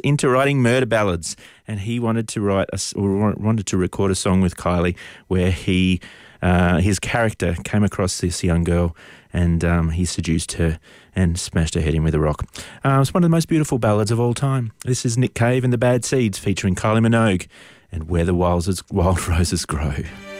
into writing murder ballads, and he wanted to wanted to record a song with Kylie where his character came across this young girl and he seduced her and smashed her head in with a rock. It's one of the most beautiful ballads of all time. This is Nick Cave and the Bad Seeds featuring Kylie Minogue and Where the Wild Roses Grow.